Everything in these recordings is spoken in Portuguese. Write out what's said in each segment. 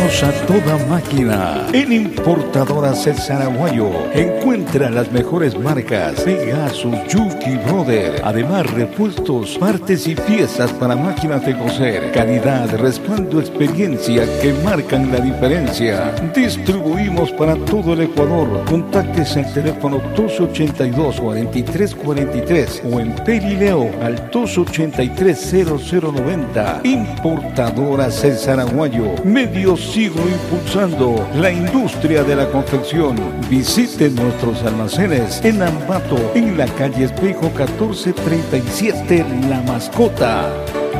Bienvenidos a toda máquina. En Importadora César Aguayo encuentra las mejores marcas: Pegasus, Yuki, Brother. Además, repuestos, partes y piezas para máquinas de coser. Calidad, respaldo, experiencia que marcan la diferencia. Distribuimos para todo el Ecuador. Contáctese al teléfono 282-4343 o en Perileo al 283-0090. Importadora César Aguayo. Medio siglo impulsando la industria de la confección. Visite nuestros almacenes en Ambato, en la calle Espejo 1437, La Mascota.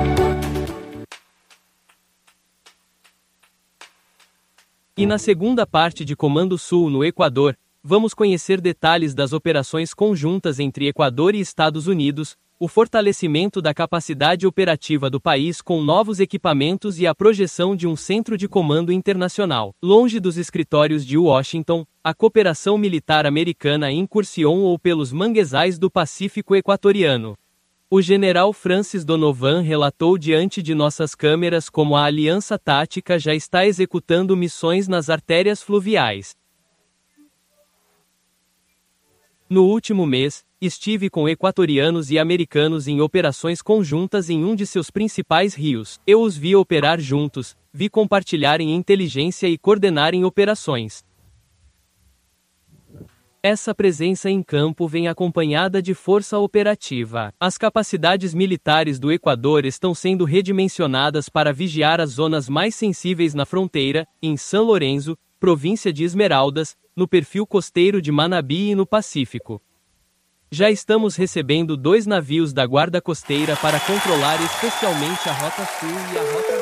E na segunda parte de Comando Sul no Equador, vamos conhecer detalhes das operações conjuntas entre Equador e Estados Unidos, o fortalecimento da capacidade operativa do país com novos equipamentos e a projeção de um centro de comando internacional. Longe dos escritórios de Washington, a cooperação militar americana incursionou pelos manguezais do Pacífico equatoriano. O general Francis Donovan relatou diante de nossas câmeras como a Aliança Tática já está executando missões nas artérias fluviais. No último mês, estive com equatorianos e americanos em operações conjuntas em um de seus principais rios. Eu os vi operar juntos, vi compartilharem inteligência e coordenarem operações. Essa presença em campo vem acompanhada de força operativa. As capacidades militares do Equador estão sendo redimensionadas para vigiar as zonas mais sensíveis na fronteira, em São Lourenço, província de Esmeraldas, no perfil costeiro de Manabí e no Pacífico. Já estamos recebendo 2 navios da Guarda Costeira para controlar especialmente a Rota Sul e a Rota